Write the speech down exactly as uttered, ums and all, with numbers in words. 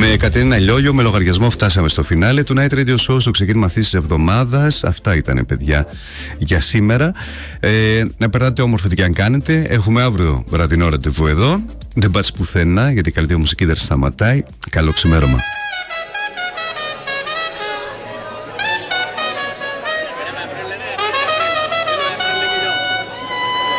Με Κατερίνα Λιόλιο, με λογαριασμό φτάσαμε στο φινάλε του Night Radio Show, στο ξεκίνημα αυτής της εβδομάδας. Αυτά ήταν, παιδιά, για σήμερα. Ε, να περνάτε όμορφα τι και αν κάνετε. Έχουμε αύριο βραδινό ραντεβού εδώ. Δεν πας πουθενά, γιατί η καλύτερη μουσική δεν σταματάει. Καλό ξημέρωμα.